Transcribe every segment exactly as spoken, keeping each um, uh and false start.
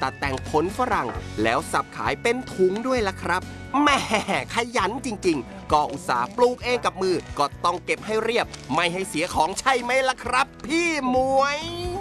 ตัดแต่งผลฝรั่งแล้วสับขายเป็นถุงด้วยล่ะครับแหม่ขยันจริงๆก็อุตส่าห์ปลูกเองกับมือก็ต้องเก็บให้เรียบไม่ให้เสียของใช่ไหมล่ะครับพี่หมวย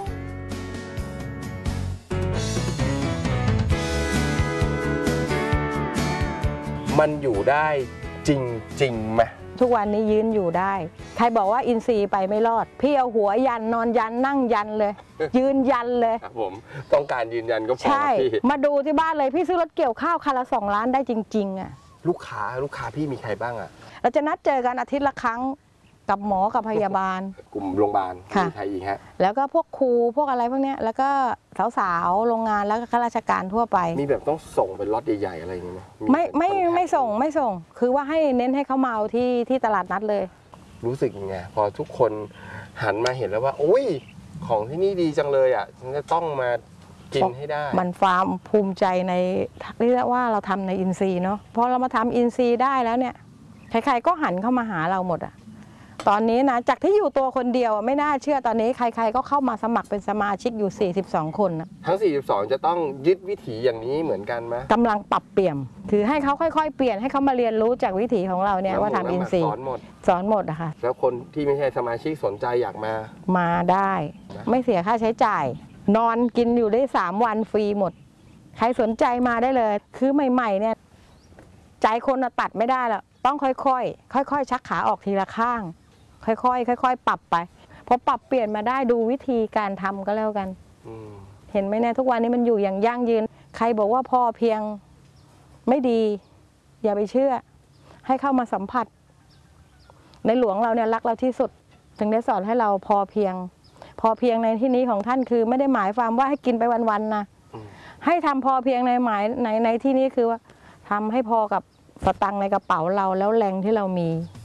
มันอยู่ได้จริงๆไหมทุกวันนี้ยืนอยู่ได้ใครบอกว่าอินทรีย์ไปไม่รอดพี่เอาหัวยันนอนยันนั่งยันเลย ยืนยันเลยครับผมต้องการยืนยันก็พอใช่มาดูที่บ้านเลยพี่ซื้อรถเกี่ยวข้าวคันละสองล้านได้จริงๆอ่ะลูกค้าลูกค้าพี่มีใครบ้างอ่ะเราจะนัดเจอกันอาทิตย์ละครั้งกับหมอกับพยาบาลกลุ่มโรงพยาบาลมีใครอีกฮะแล้วก็พวกครูพวกอะไรพวกนี้แล้วก็สาวๆโรงงานแล้วก็ข้าราชการทั่วไปมีแบบต้องส่งเป็นล็อตใหญ่ๆอะไรอย่างนี้ไหมไม่ไม่ไม่ส่งไม่ส่งคือว่าให้เน้นให้เขามาเอาที่ที่ตลาดนัดเลยรู้สึกยังไงพอทุกคนหันมาเห็นแล้วว่าโอ้ยของที่นี่ดีจังเลยอ่ะฉันจะต้องมากินให้ได้มันความภูมิใจในเรียกว่าเราทำในอินทรีย์เนาะพอเรามาทำอินทรีย์ได้แล้วเนี่ยใครๆก็หันเข้ามาหาเราหมดอ่ะตอนนี้นะจากที่อยู่ตัวคนเดียวไม่น่าเชื่อตอนนี้ใครๆก็เข้ามาสมัครเป็นสมาชิกอยู่สี่สิบสองคนนะทั้งสี่สิบสองจะต้องยึดวิถีอย่างนี้เหมือนกันไหมกำลังปรับเปลี่ยนคือให้เขาค่อยๆเปลี่ยนให้เขามาเรียนรู้จากวิถีของเราเนี่ยว่าทำอินทรีย์สอนหมดสอนหมดนะคะแล้วคนที่ไม่ใช่สมาชิกสนใจอยากมามาได้ไม่เสียค่าใช้จ่ายนอนกินอยู่ได้สามวันฟรีหมดใครสนใจมาได้เลยคือใหม่ๆเนี่ยใจคนตัดไม่ได้แล้วต้องค่อยๆค่อยๆชักขาออกทีละข้างค่อยๆค่อยๆปรับไปพอปรับเปลี่ยนมาได้ดูวิธีการทำก็แล้วกันเห็นไหมเนี่ยทุกวันนี้มันอยู่อย่างยั่งยืนใครบอกว่าพอเพียงไม่ดีอย่าไปเชื่อให้เข้ามาสัมผัสในหลวงเราเนี่ยรักเราที่สุดถึงได้สอนให้เราพอเพียงพอเพียงในที่นี้ของท่านคือไม่ได้หมายความว่าให้กินไปวันๆนะให้ทำพอเพียงในหมายในในที่นี้คือว่าทำให้พอกับสตังค์ในกระเป๋าเราแล้วแรงที่เรามี